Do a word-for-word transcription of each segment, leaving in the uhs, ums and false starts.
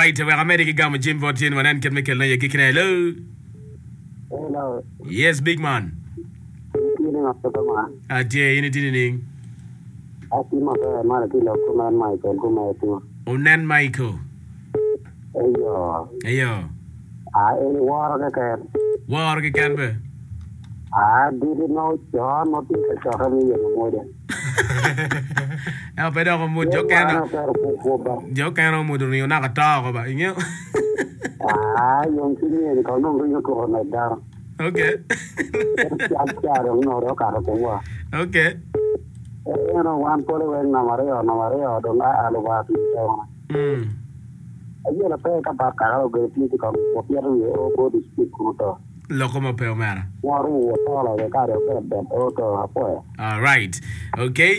right, we are American Gamma Jim Vortin, one and can make a lay kicking. Hello. Hello. Yes, big man. Feeling of the man. Ah, dear, anything. I see my Martino, Command Michael, Command. Onan Michael. Ayo. Ayo. I any war on the can. War can be. I didn't know John, not in the Shahami in the morning. I'll bet on wood Jokan. Jokan would you not talk about you? Ah, young senior, the Colonel, you go on like that. Okay. Okay. You know, one poly when Namario, Namario, don't I allow to Hmm. I get a pack about Karago, physical, for Pierre, or go to speak to Locomo Pelmara. War, all of the car of that auto. All right. Okay.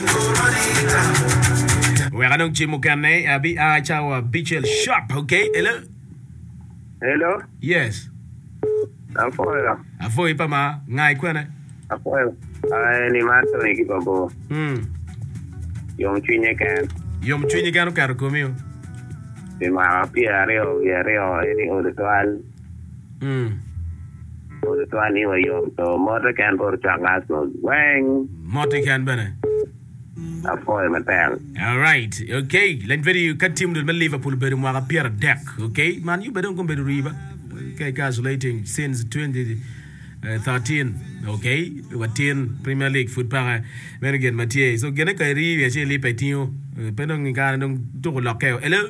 We are going to Chimukane, a be a chow beachel shop. Okay. Hello. Hello. Yes. I'm for you. A foy pama, ngai quene. I'm for you. I need my son to go. Hmm. Young China can. Yom Chini Gano Carcomio. The my Pierre, Pierre, any other twelve. Hmm. Other twelve, you so motor can go to Changas. Wang. Motti can bene. I'm for him at that. All right. Okay. Let very cut team to Liverpool, but more appear deck. Okay. Man, you better come to the river. Okay. Calculating since twenty thirteen. Okay. What ten Premier League football. Then again, Mathieu. So, get a career. Actually, Petio. Pending in Canada. Do lock out. Hello.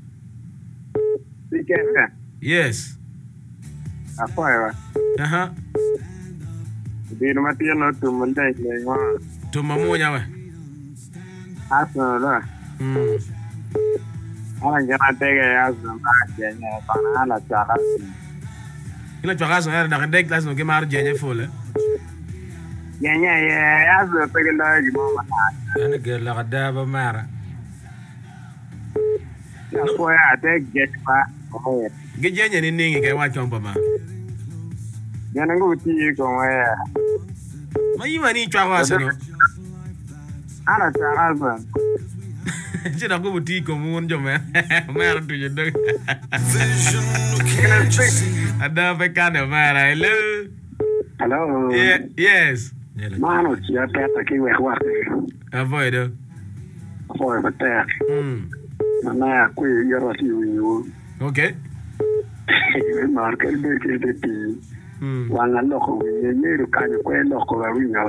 Yes. I'm for you. Uh huh. Di rumah dia no tu mentai lengwa. To Mamoya. Asal. Hmm. Orang jangan tega asal macam ni. Panah lah cakap. Ila chwaka so era nakadek class no ke mar jenye fole. Jenye ya asal tega lagi mama. Ana ke la kada ba mara. Ya ko ya tega get pa. Ge jenye ni ningi ke wa chompa ma. Jangan nguti ko ya. Ma yima ni chwaka so no. Ana cakap. Jina ko buti ko mun jo me. Mara tu je dog. Ada pe kana mara. Hello. Hello. Yeah, yes. Mano, ya peta que we work. Avoid. For the tech. Hmm. Mana ku yoro ti yu. Okay. Marca el de de ti. Hmm. Wanga loko ni ni ru ka ko loko ba winga.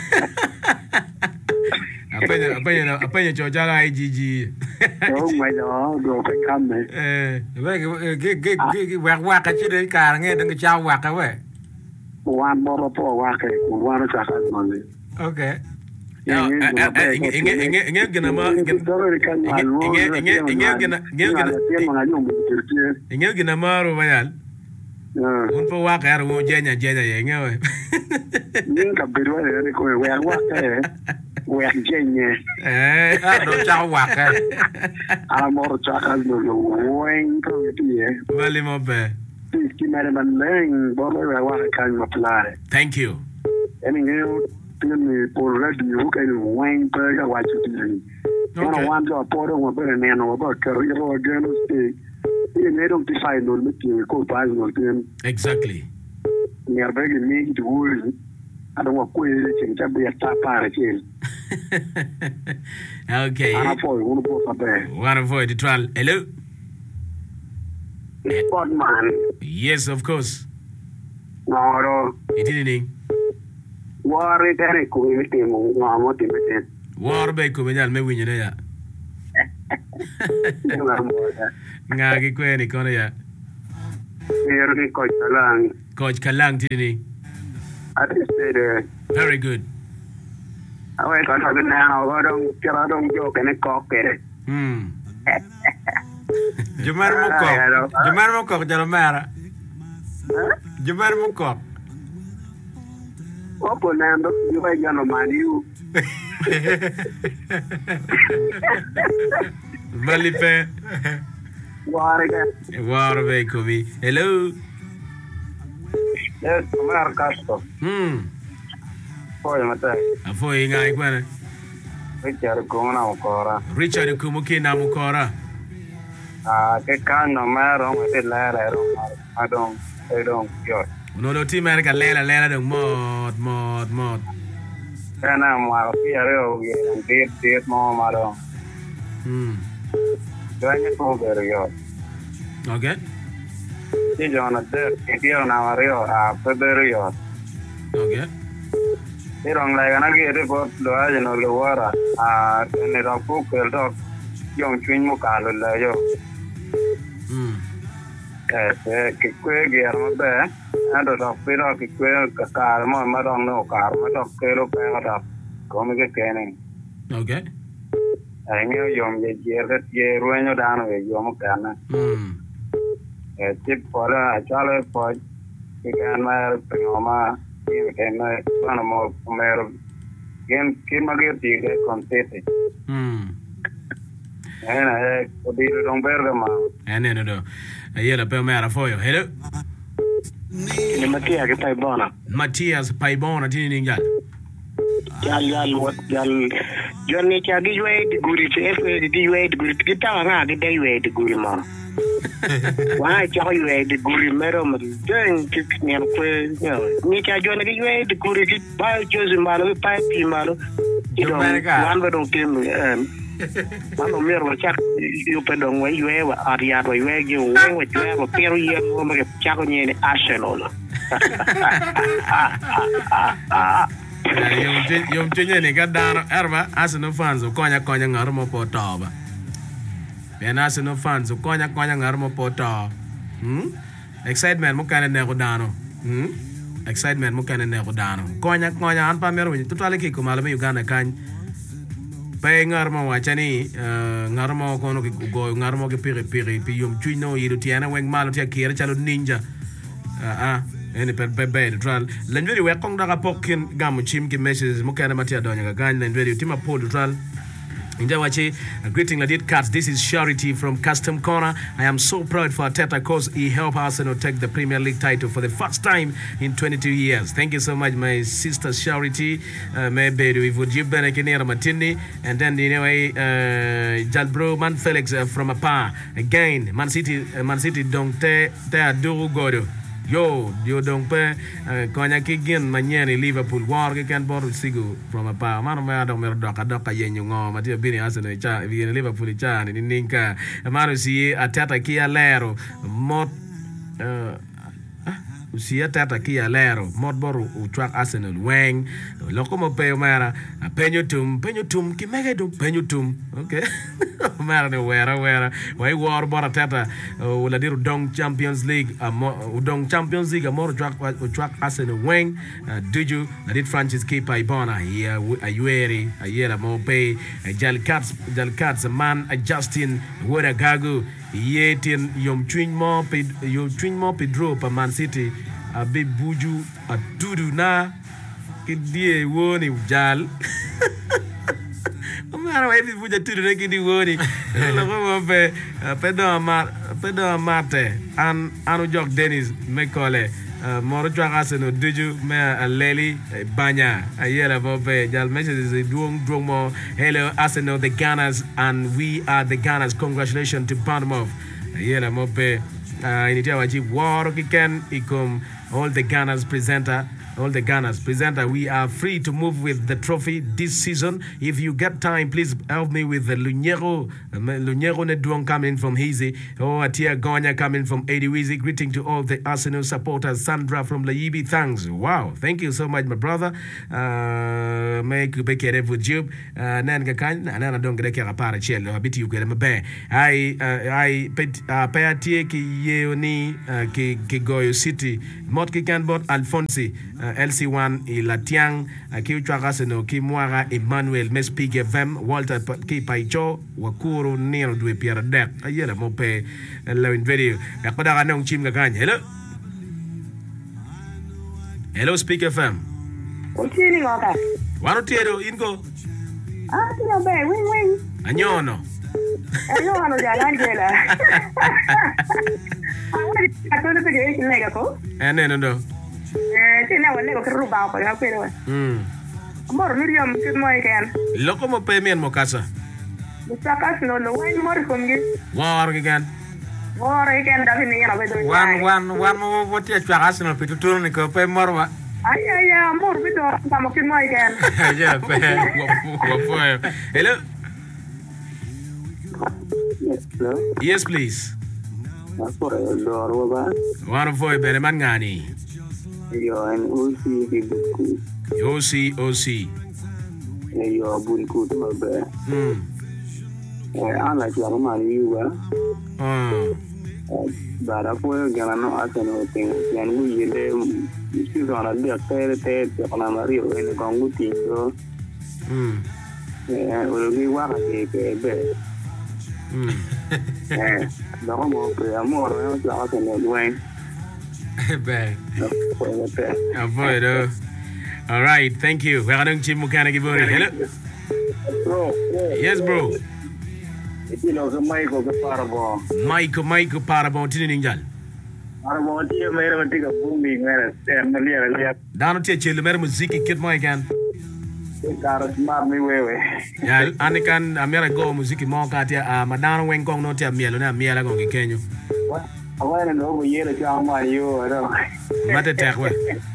Apenya apenya apenya chocha I G G. Oh my god, do pe kam me. Eh, we ge ge ge wa wa ka chi de ka nge dang cha wa ka we. Wan boro po wa ke ku wan cha ka no ni. Okay. Ya, inge inge inge inge gena ma inge inge inge inge gena inge gena inge gena ma ro bayal. Un po wa ka ro jenya jenya ye nge we. Ninga biru ne ko we wa ke. We jenya. Eh, do cha wa ka. Ala mor cha ka no wen ko ti e. Vale mo be. Ki mere man leng bo we wa ka ma plare. Thank you. Eni nge tiene por radio que el buen pega guacho tiene. No cuando por un por el neno va que río again usted. Y me don't decide no me tiene ko pas no tiene. Exactly. Me arbege me to worry. I don't want to change be a para chill. Okay. Ana foi uno por saber. One avoid the trial. Hello. Sport man. Yes, of course. No, no. It didn't. War tere ko mete mo ngamo te mete. War be ko menyal me winyene ya. Nga ki kweni kono ya. Ero ni coach Kalang. Coach Kalang tini. I just said Very good. Awe ko sabi na ako dong kira dong joke ne kokere. Hmm. Jumar mo ko. Jumar mo ko jalo mara. Jumar mo ko. Opo nando yo vai gano maniu. Valipe. Warga. Warbe komi. Hello. Yes, Omar Castro. Hmm. Foi mata. Afoi ngai kwana. Richard Kumana Mukora. Richard Kumuki na Mukora. Ah, cái can no mero me de la la ro. I don't I don't yo. No lo ti mer ka lela lela dong mod mod mod. Kana ma fi ro ye de de mo ma ro. Hmm. Doña ko ver yo. Okay. Ti jo na de ti yo na ro a pe ver yo. Okay. Ti rong la kana ge report lo a no lo wara. Ah, ne ro ku ke ro yong chwin mo ka lo la yo. Hmm. Eh, che que che erano beh, allora però che quel calmo ma non no calmo, ma che lo per come che tiene. Okay. Eh, mio io mi chiede che ruolo danno e io mo canna. Hmm. Eh, tipo ora chale poi che canna prima che che noi sono mo come che che magari ti che contete. Hmm. Eh, eh, o dire non bergama. Eh no no no. Yela pe mera foyo. Hello. Ni Matia ke tai bona. Matthias Paibona tini ningal. Yal yal wat yal Johnny cha gi we di guri che e di we di guri ki ta nga gi dai we di guri ma. Wa cha we di guri mero ma den ki ni ko ni cha Johnny gi we di guri ki ba jozi malo pa pi malo. Wan ba dong tim Mano mero cha io pedo ngwe we wa aria do we gi we we we wa pero ye mo ma cha ko ni Arsenal. Yom yom chenye ni kadano erba Arsenal fans konya konya ngaro mo potoba. Ben Arsenal fans konya konya ngaro mo poto. Hmm? Excitement mo kana ne godano. Hmm? Excitement mo kana ne godano. Konya konya an pa mero ni tutale ki ko malame Uganda kan. Pay ngarmo wachani ngarmo kono ki go ngarmo ki pire pire pi yom chuino yiru tiana weng malo tia kira chalo ninja. Ah ene per bebe tral lenveri we kong daga pokin gamu chim ki messages mo kana matia donya ga gan lenveri tima pol tral Injawachi, a greeting Ladit Cats. This is Charity from Custom Corner. I am so proud for Arteta because he helped Arsenal take the Premier League title for the first time in twenty-two years. Thank you so much, my sister Charity. Maybe we would give Benekinera Matini. And then, you know, uh, Jalbro Man Felix uh, from Apa. Again, Man City, uh, Man City don't te Duru Godo. Yo, yo don't pay konya kigin manyeni Liverpool war ke kan bor sigu from a pa mano ma do mer doka doka yenyu ngo mati bini Arsenal cha vi Liverpool cha ni ninka mano si Arteta kia lero mot si Arteta kia lero mot boru utrak Arsenal weng lokomo pe mara penyo tum penyo tum ki mega dum penyo tum okay mara ne wera wera wai war bor Arteta wala diru dong Champions League udong Champions League amor utrak utrak Arsenal weng duju na dit Francis keeper Ibona here ayueri ayera mo pe jal cats jal cats man Justin wora gagu yetin yom twin mo pe yom twin mo Pedro pa Man City a be buju a dudu na ke die woni jal mara wai buja tudu na ke di woni la ko be pedo mar pedo mate an anu jok Dennis Mekole moro jwa Arsenal duju me leli banya ayela bobe jal message is doing doing more hello Arsenal the Gunners and we are the Gunners congratulations to Bournemouth ayela mobe initia waji war kiken ikum all the Gunners presenter all the Gunners presenter we are free to move with the trophy this season. If you get time, please help me with the Lunyero Lunyero Nedwong coming from Hazy or Atia Gonya coming from Ediwizi. Greeting to all the Arsenal supporters. Sandra from Laibi, thanks. Wow, thank you so much, my brother. Uh make you beke with you nan ga kan nan don ga ka para chelo abiti you get me be I I pet pe atie ki yeoni ki ki Goyo City mot ki kan bot Alfonsi L C one et Latiang ki uchwaka seno ki mwara Emmanuel Mespige Vem Walter ki Paicho Wakuru Nero Dwe Pierre Dek ayela mo pe la video yakoda ga nong chim ga kanya hello hello Speak F M Uchini ngoka wano tiero ingo ah tino be wing wing anyono anyono jalangela awari atolo pe ge nega ko ene no no eh tena wale ko ruba ko ya pero mm mor miriam kit moy ken loko mo pe mien mo kasa Mustakas no no wine mor ko ngi war again Ora ikan dah ni yang betul. Wan wan wan mo what ya chwa Arsenal pitu turun ni ko pe morwa. Ay ay ay, amor betul. Sama kin mai ikan. Yeah, pe. Wafoyo. Hello. Yes, hello. Yes, please. Apa lor ba? Wafoyo bere man ngani. Yo en usi di buku. O C O C. Yo bun ku tu ba. Hmm. Eh ana chwa ma ni ba. Ah. Bara po gana no asano ting yan gu yele si zona de tere te te ona mari o en kongu ti so. Hmm. Eh o ri wa ke ke be. Hmm. Eh da mo pe amor no sa asano duen. Be. Po pe. Wafoyo. All right, thank you. We're going to mukana gibori. Hello. Bro. Yes, bro. Iti lo ke mai ko ke parbo. Mike, Mike, Parabo, Tini Ninjal. Parbo ti mere mati ka bumi mere ter na liya liya. Down to Chile, Mer Muziki, Kid Mike, and Kar smart mi wewe. yeah, Anikan, Amera go, Muziki, Mokatia, Madonna Weng Kong, no tia mielo, na miela go, Kenyo. Awana no yele cha ma yo ro. Mate Tekwe.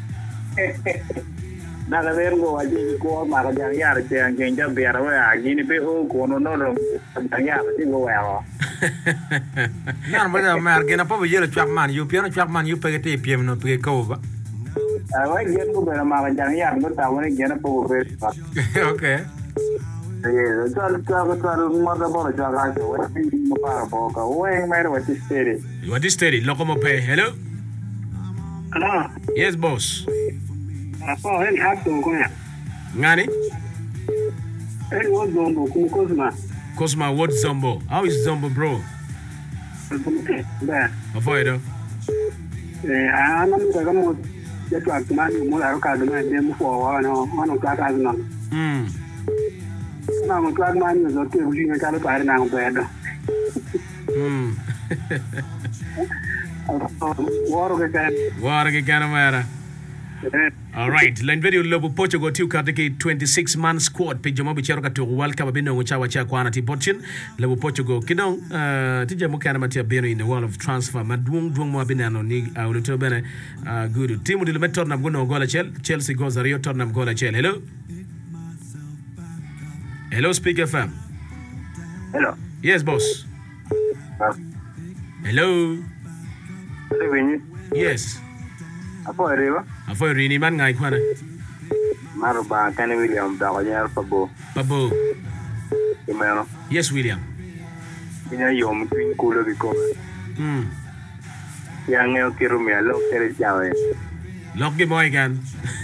Na ka ver go aji ko ma ka jang yar che ang ken ja ber wa agi ni pe o ko no no ro jang yar ti go wa. Na mo da mar gena po yele chwa man yu piano chwa man yu pe te piem no pe ko ba. A wa gen go ber ma ka jang yar no ta woni gen po ber. Okay. Ye so ta ta ta ma da bo ja ga ko wa ti mo pa bo ka o en mai ro ti stere. What is steady? Locomo pay. Hello? Hello. Yes, boss. Apa en hatu ko ya? Ngani? En wo zombo ku Cosma. Cosma, what Zombo? How is Zombo, bro? Ba. Avoid. Eh ana mi ka mo ya tu akuma ni mo la ka do na dem fo wa no ono ka ka no. Hmm. Na mo ka ma ni zo te uli na ka lo pa na ngo do. Hmm. Woro ke ka. Wara ke kana mara. All right, line video lobo Portugal tiu katiki twenty-six man squad pe jomo bichero ka to World Cup bino chawa cha kwana ti botchin lobo Portugal kidong uh tije mo kana matia beno in the world of transfer madung dung mo binano ni awuto bene uh good timu dile metor na gono gola chel Chelsea goes Rio Tottenham gola chel. Hello. Hello, Speak F M. Hello. Yes, boss. Hello. Hello. Yes. Apo arriba. Afo rini man ngai kwana. Maro ba kan William da ko nyar pabo. Pabo. Imano. Yes, William. Ina yom twin kulo biko. Hmm. Yang ngeo kiru me lo kere jawe. Logi boy gan.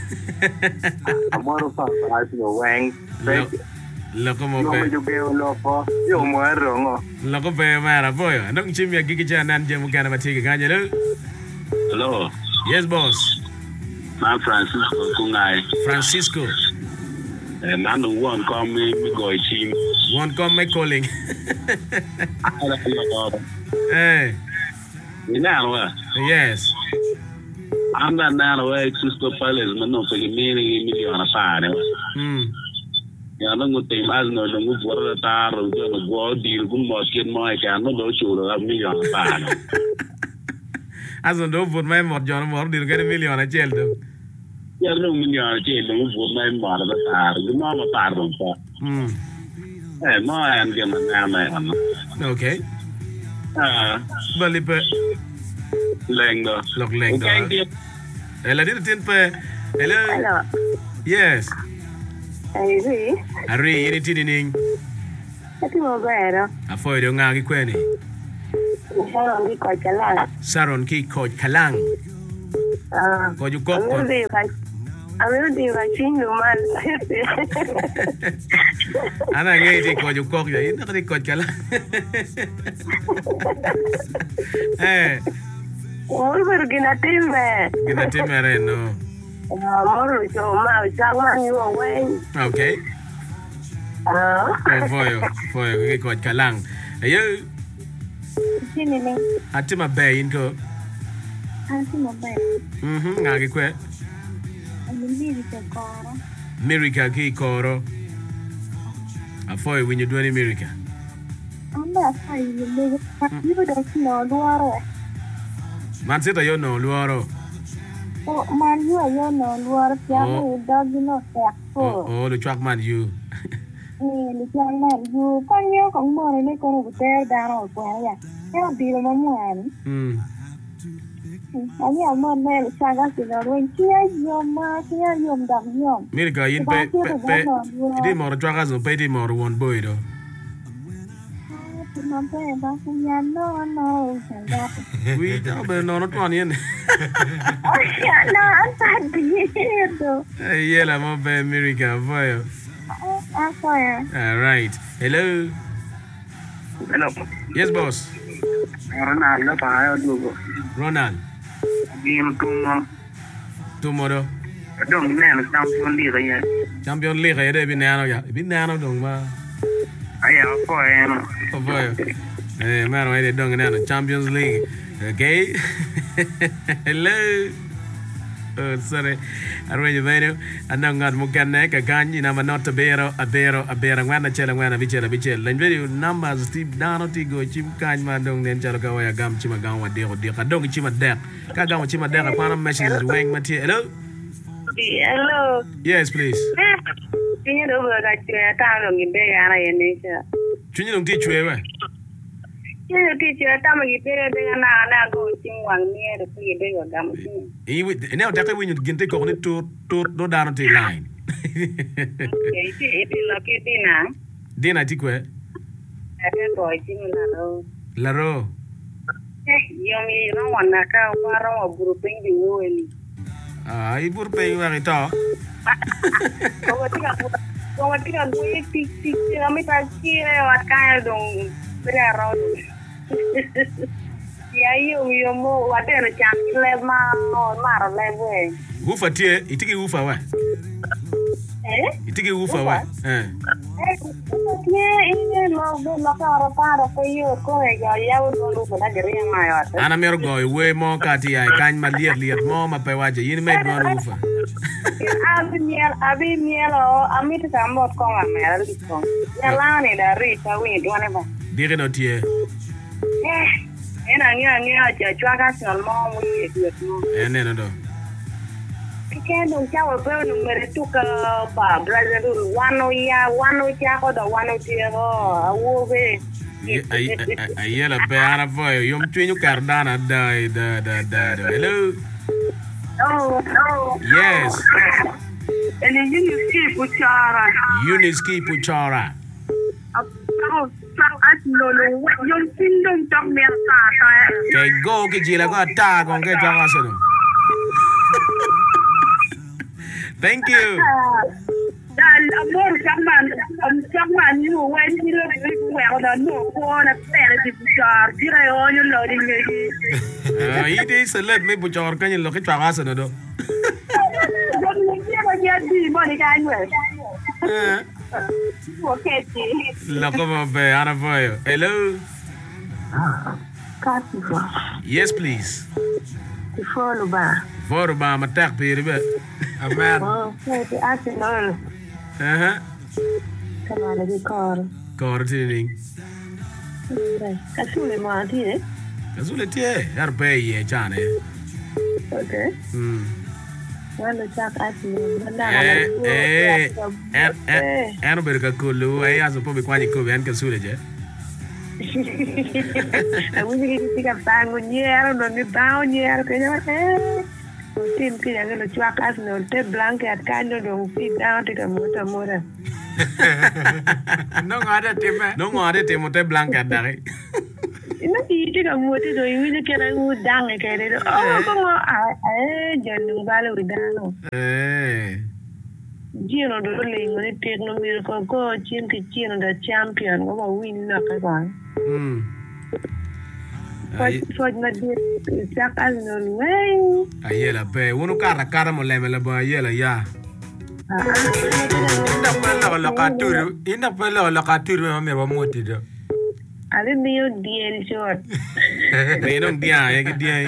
Amoro pa pa no wang. Loco mo Yo me pe. yo veo lo po. Yo mo rongo. Loco pe mara boy. Anong chimya gigi cha nan jemu kana matiki kanya lo. Hello. Yes, boss. I'm Francisco Kungai. Francisco. And I'm the one call me Migoy team. One come me calling. Hey. You know, Yes. I'm not down away Crystal Palace, but no for the meaning million a fine. Hmm. Ya no go team as no go for the tar of the go deal good market my can no do show a million a fine. As on do for my more John more dir get a million a child. Ya no million a child no for my mother the tar. The mama tar don't for. Hmm. Eh, my and get my man. Okay. Ah, Balipe lengo. lok leng. Okay. Ela dir tin pe. Hello. Hello. Yes. Hey, Zi. Ari ini tin ning. Ati mo bero. Afo do ngagi kweni. Sharon di ko chala. Saron ki coach Kalang. Ah. Ko ju kok. Amiru di ka. Amiru di ka chingu man. Ana ngai di ko ju kok ya. Ina ka di coach Kalang. Eh. Oro pero gina timbe. Gina timere no. Ah, moro so ma changman you away. Okay. Ah. Oh, foyo, foyo, ki coach Kalang. Ayo, Sini ni. atima bay inko. Asi mo ba. Mhm, ngagi kwe. Amiri te koro. Mirika ki koro. Afoy when you do any Mirika. Amba ya sai le io do no luaro. Man City yo no luoro. Oh, man io io no luaro piano dog no sa. Oh, oh, the track man you. Eh, le piano you con io con mo ne con un te da no qua ya. E di lo mo an. Mm. Ani amor ne sa ga si lo wen chi io ma chi io ndam io. Mira ka yin pe pe di mo track as no pe di mo one boy do. No pe ba ya no no. We ja be no no ton yin. Oh, ya no, sta dietro. Eh, yela mo be America boy. Ah, fire. All right. Hello. Hello. Yes, boss. Ronald la pa dugo. Ronald. Game kuma. Tomorrow. Dong ne champion league ya. Champion League ya de binano ya. Binano dong ma. Aya ko en. Oh boy. Eh, man, why they dong in the Champions League? Okay. Hello. Oh, sorry. Arrange video. Anong ngat mukane ka ganyi na manot bero abero abero ngwana chela ngwana bichela bichela. Len video numbers Steve Dano tigo chim kany mandong nen chalo ka waya gam chima gawa dero dero ka dong chima dek. Ka gawa chima dek ka pana message weng mati. Hello. Hello. Yes, please. Tiene do ga chwe ta lo ngi be ya na yene cha. Chunyi dong ti chwe we. Tiene ti chwe ta ma gi pere de na na go chim wang ni de ti de go gam chi. E we now take we ginte ko ni to to do down to line. Okay, ti e ti lo ke ti na. Dina ti kwe. Ate ko chim na ro. La ro. Eh, yo mi no wana ka wa ro buru ping di wo ni. Ah, i bur pe wa ito. Ko ti ka ko ti ka go ti ti ti mi ta chi re wa ka dong pre ro. Ya yo yo mo wa de na cham le ma no ma ro le we. Ufa tie, itiki ufa wa. Eh? Itiki ufa wa. Eh. Eh, ye ine lo do la ka ro pa ro pe yo ko e ya ya wo do ko na gere ma yo. Ana mer go we mo kati ai kan ma liet liet mo ma pe waje yin me do ufa. Abi miel abi miel o amit ka mo ko ma mer li ko. Ya la ni da ri ta wi do ne ba. Dire no tie. Eh, ena ngi ngi a ja chwa ka sal mo mu ye ye no. Eh ne no do. Kendo chawo pe no mere tu ka ba brother du wano ya wano cha ko da wano tie ho awo be. Ai ai ai la pe ana foi yom twinyu kardana da da da da. Hello. Oh, no. Yes. Ele Uniski Puchara. Uniski Puchara. Oh, at no no. Yung tindong tong merta. Kay go ki jila ko ta kong ke jaga sano. Thank you. Dan amor chaman, am chaman you when you look well the no one at the Puchar. Tira yo you loading me. Ah, ide seleb me Puchar kan lo ke jaga sano do. Okay. La como be ana foi. Hello. Kasifa. Yes, please. Follow ba. For ba matak pere be. Amen. Oh, okay, Arsenal. Uh-huh. Come on, the car. Car tuning. Kasule ma ti eh? Kasule tie, yar pe ye chane. Okay. Hmm. Wala chak Arsenal. Eh eh. Er er er ber ka kulu ai aso po be kwani ko ben kasule je. Aku juga ketika bangun nyer, nonton bangun nyer, kayaknya eh, tim kita kalau cuak as nonton blanket kan dong fit down tiga motor motor. No ada tim eh. No ngade te mote blanket dari. Ini tiga motor dong ini kira udang kayak itu. Oh, kok mau eh jangan balu udang. Eh. Jino dulu lagi teknologi kok kok cim kecil udah champion, kok mau win lah kan. Hmm. Foj foj na dia jak azno wey. Ayela pe, uno cara cara mo leme la ba ayela ya. Inda pala la katuru, inda pala la katuru me ba moti do. Ale niyo diel short. Me non dia, e che dia.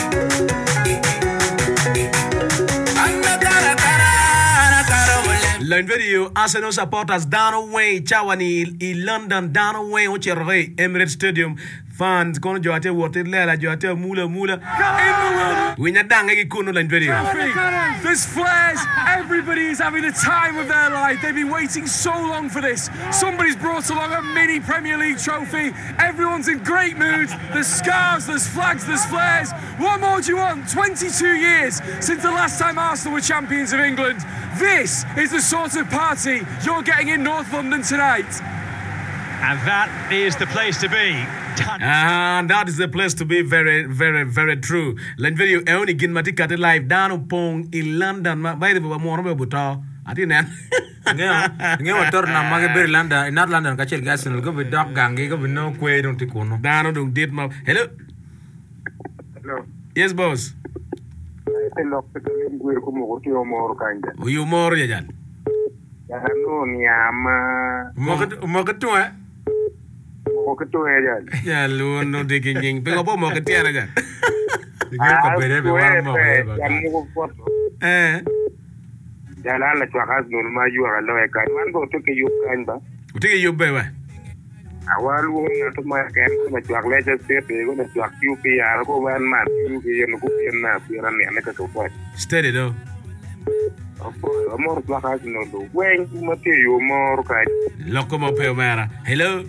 La Len video Arsenal supporters down away chawani i London down away ocherre Emirates Stadium fans kono joate wote lela joate mula mula winya danga gi kuno len video. There's flares. Everybody is having the time of their life. They've been waiting so long for this. Somebody's brought along a mini Premier League trophy. Everyone's in great mood. There's scarves, there's flags, there's flares. What more do you want? twenty-two years since the last time Arsenal were champions of England. This is the sort of party you're getting in North London tonight. And that is the place to be. And that is the place to be. Very, very, very true. Len video e only gin mati kate live down upon in London. By the way, mo no buta. Ati nen. Ngeo, ngeo motor na mage beri London. In not London, kachel gasen go be dog gangi go be no kwe don't tikuno. Down don't did ma. Hello. Hello. Yes, boss. Hello. You more yajan. Hello, Niama. Moket moket tu eh. Moketu ya. Ya lu no diking jing. Pero po mo ketia aja. Ngeo ko bere be war mo. Eh. Jalan la chwakas nul ma yu ala wa kan man go to ke yu kan ba. Utike yubbe wa. Awal wo na to ma kan ko ma chwak le je se pe go na chwak yu ke ya ko wan ma yu ke yen ko yen na pi ran ne ka to ko. Steady though. Opo, amor chwakas no do. Wen ma te yu mor ka. Loco mo pe mera. Hello.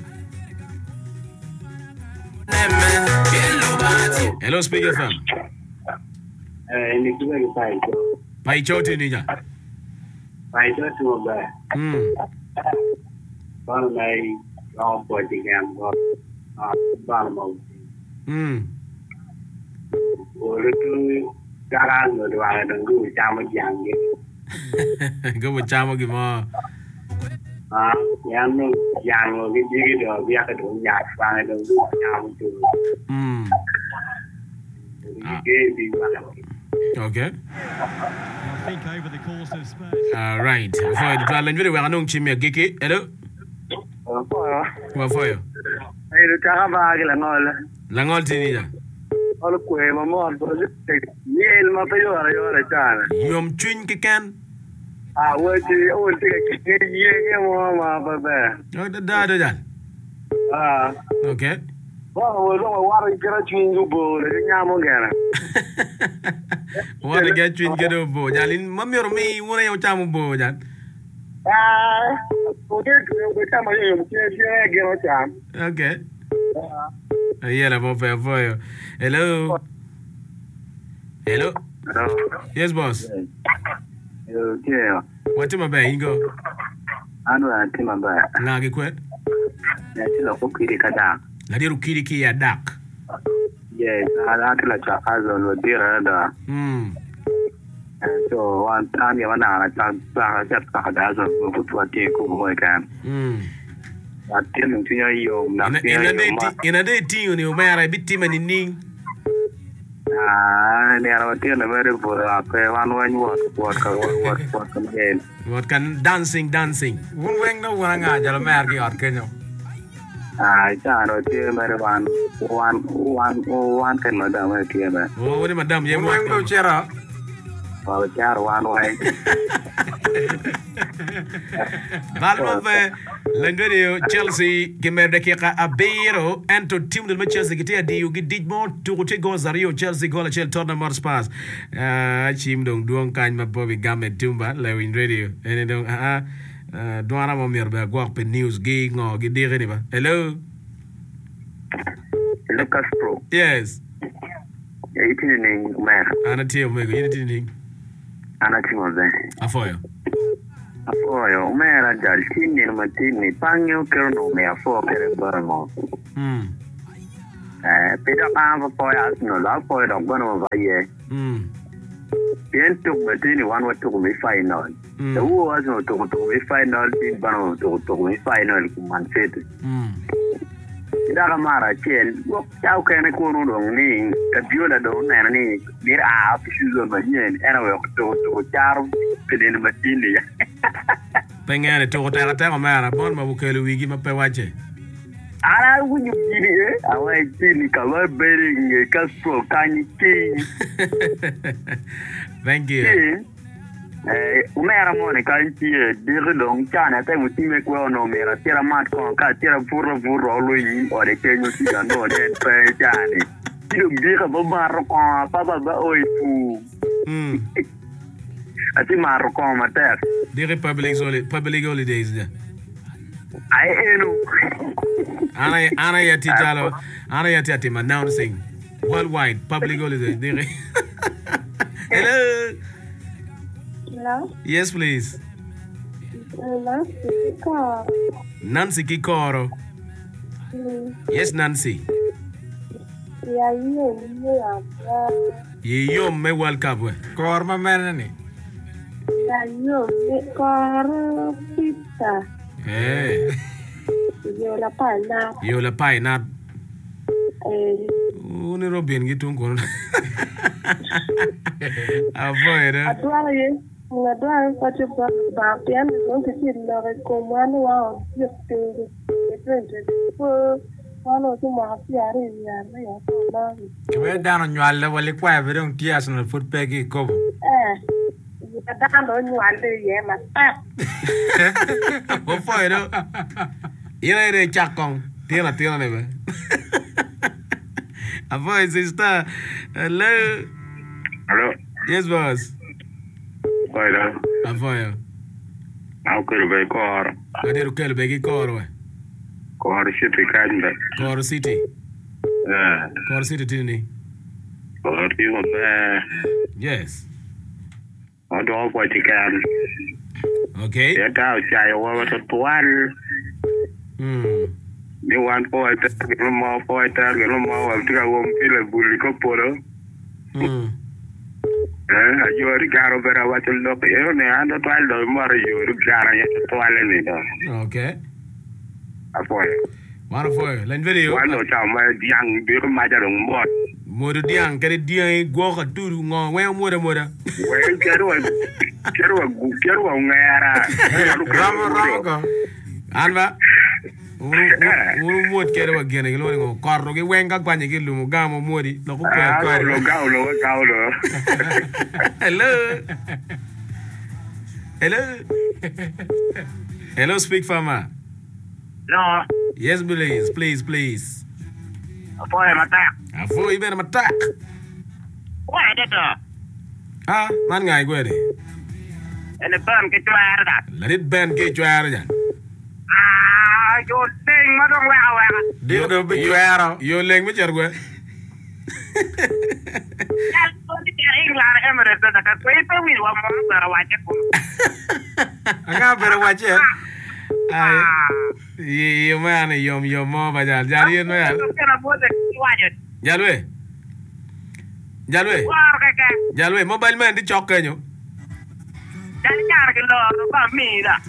Hello, Speaker F M. Eh, ni kiwa ni pai. Pai choti ni ja. Pai to tu ba. Hmm. Ba lai lo po ti gam go. Ah, ba mo. Hmm. O le tu gara no do ala ngu cha ma yang ge. Go with chamo gi mo. Ah, yang no yang no gi gi do bia ka do nya fa do ngu cha ma tu. Hmm. Okay. I think over the course of Spurs. All right. For the plan video we are going to Giki. Hello. What for you? Hey, the carava la ngol. La ngol tini ja. Ol ko e mo mo do ni el ma pe yo ara yo ara tan. Yom twin ki kan. Ah, wo ti o ti ke ni ye mo ma ba ba. Oh, da da da. Ah. Okay. Wo wo wa ra kira twin go bo le nya mo ngara. What get twin get bo. Jalin mamiro mi wona yo chamu bo jan. Ah, o de ko ta ma yo ti ye ge ro cham. Okay. Ah. Yeah, la mo fe for you. Hello. Hello. Hello. Yes, boss. Yo, yeah. What am I buying go? Anu ati mamba. Na gi kwet. Ya ti lo ko kiri kada. La diru kiri ki ya dak. Yes, ala ti la cha azo lo dira da. Hmm. So wan tani wana la cha sa cha ka da zo ko tu ati ko mo kan. Hmm. Ati mun tinya yo na Ina ina de ti ina de ti ni o mera bitti mani ning. Ah, ni ara ti na mere por ape wan wan wat wat ka wat wat ka gen. What can dancing dancing. Wun weng no wana nga jalo mer ki ot kenyo. Ah, cha no ti mere wan wan wan wan kan ma da ma ti ba. Oh, what madam ye Wun mo. weng no chera. Wa cha wan wai. Balmo ve Lenderio Chelsea Gemer dakika abiro ento team del Chelsea kitia di ugi dijmo to te go zario Chelsea gola Chelsea Tottenham Hotspur. Ah chim dong duong kan ma bobi game tumba lewin radio. Ene dong ah ah doana mo mer ba gwa pe news gi ngo gi dire ni ba. Hello. Lucas Pro. Yes. Ya iti ni mer. Ana tio mego yini ni. Ana ti mo ze. Afoyo. Afoyo mera dal tini matini pangyo kero no me afo kere barmo. Hmm. Eh, peda pa po ya no la po do bono va ye. Hmm. Bien to matini wan wa to me final. The wo was no to to me final tin bano to to me final ku man set. Hmm. Ida mara chen wo chao kene ko no dong ni ka biola do na ni bir a fishuzo manyen era wo to to charo peden matini. Pengene to ta ta mara bon ma bukelu wigi ma pe wache. Ara wunyu kiri eh awa kiri ka wa bering Castro kanyi ki. Thank you. Ki Eh, umera mone kanti dire donc chana te mutime kwa no mera tira mat ko ka tira furro furro lo yi o de kenyo ti no de pe chani. Ti dire ba bar ko pa ba ba oi fu. Hmm. Ati mar ko mater. Dire public holidays, public holidays there. Ai eno. Ana ana ya tijalo, ana ya tati announcing worldwide public holidays. Dire. Hello. Hello? Yes, please. Nancy Kikoro. Nancy Kikoro. Mm. Yes, Nancy. Yeah, yeah, yeah. Ye yo me World Cup we. Kor ma men ni. Yeah, yeah, Kikoro pizza. Eh. Yo la pana. Yo la pai na. Eh, Uni Robin gitu ngkon. Apa ya? adwaro ye. Ngadwaro pati ba ba pian no ke ti na re ko mano wa yo te te ko wano tu ma fi are ya na ya to na. We dano nywal wali kwa be dong ti Arsenal foot pegi ko. Eh. Ya da no nyuande ye ma. Apa ya? Ira ira cakong. Tiana tiana ne be. Apa sister? Hello. Hello. Yes, boss. Oira. Apa ya? Au kuru be kor. Ade rukel begi kor we. Kor shiti kanda. Kor City. Eh. Kor City tini. Kor ti mo be. Yes. Odo ko ti kan. Okay. Ya ta chai wa to tuan. Hmm. Ni wan po ta no mo po ta no mo wa ti ka wo pile buli ko poro. Hmm. Eh, yo ri caro per avere il dopo. Io ne ando to aldo moro io ri caro ya to ale ni do. Okay. Apo. Mara foi. Len video. Quando ciao ma diang bi ko ma jaro mo. Modu diang kare diang go ka turu ngo we moda moda. We kero wa kero wa kero wa ngara. Ramo ramo ko. Anba. Uru uru mod kere wa gene lo ngo korro ge wenga kwanye ge lumu gamo modi lo ko pe ko. ko. Lo gaulo gaulo. Hello. Hello. Hello, speak farmer. No. Yes, please, please, please. Apo e mata. Afo ibe na matak. Wa de to. Ah, man ngai gwede. Ene ban ke tuara da. Let it ban ke chwara jan. Ah, yo ting ma dong wa wa. Dio do bi juero. Yo leng mi char gwe. Ya to ti England Emirates da ka ko ipe wi wa mo bara wa je ko. Anga bere wache. Ay. Yo man yom yom mo ba jal jal yen man. Jalwe. Jalwe. Jalwe mobile man di chok kenyo. Dali kar ke lo ba mi da.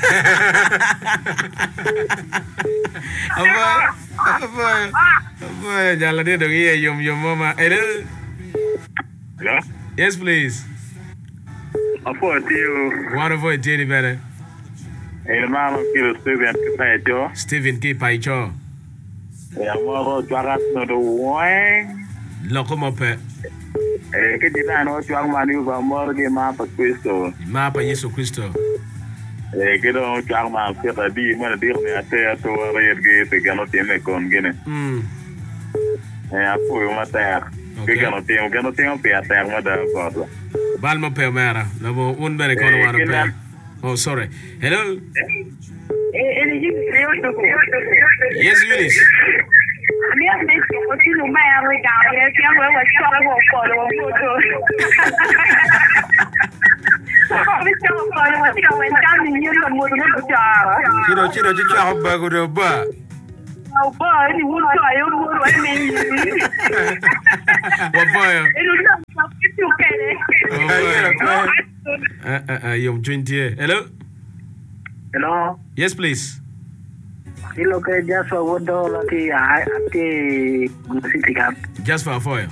Apa? Apa? Apa jala dia dong iya yom yom mo ma. Hello. Hello. Yes, please. Apo tio. One of you tell better. El mama kilo Steven ke paito. Steven ke paito. Ya mo juara no do wang. Loko mo pe. Eh ke dina no juang mani ba mo ke ma pa Cristo. Ma pa Yesu Cristo. Eh ke do juang ma ke ta di mo na di ne ate to re ge te ke no tiene con gene. Mm. Eh apo yo mata. Ke ke no tiene ke no tiene pe ate mo da ko. Bal mo pe mera. Labo un bere kono wana pe. Oh, sorry. Hello. Yes, Eunice. Chiro chiro chicho ba go do ba. Oh boy, ni won to ayo mo ro ni. What boy? Elu na pa kitu kene. Uh, uh, uh, yom twenty. Hello. Hello. Yes, please. Hello, ke just for what do lati ati city cap. Just for foil.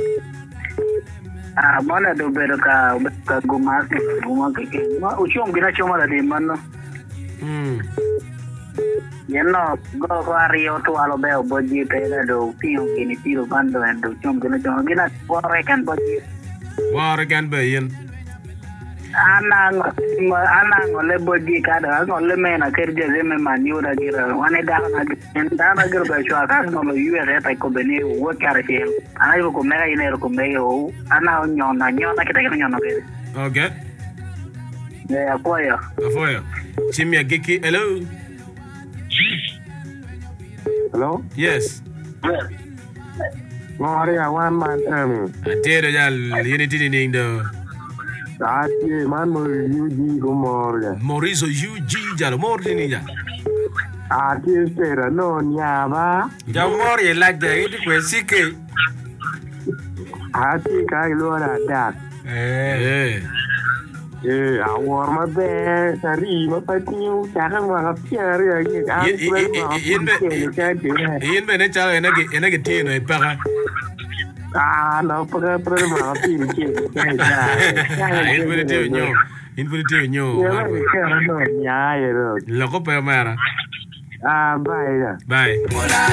Ah, mana do bedo ka ka gumas guma ke ke. Ma uchom gina choma la de manno. Hmm. Yenno go ko ari o to alo be boji te do pio kini pio bando and do chom gina choma gina ko rekan boji. War again be yen. Anang anang ole body kada ole mena kerja zeme maniura gira wane da na da na gira ba shwa ka no U S ta ko bene wo kare ke ana ko mega ine ko meyo ana nyona nyona kita ke nyona ke Okay. Yeah, apoyo. Apoyo. Chimia Giki, hello. Hello? Yes. Ngori awan man em. Atero jal unity ni ndo. Ati man mo U G ko mor ya. Morizo U G jalo mor ni ja. Ati espera no nyaba. Ja mor ye like the it kwesike. Ati kai lo ra dak. Eh. Eh, awor ma be sari ma patiu chaka ma pier ya ki. Yin be ne cha ena ge ena ge tino e para. Ah, no para para ma pi ki. Yin be tio nyo. Yin be tio nyo. Ya, no, ya, ya. Lo ko pe mara. Ah, bye. Bye.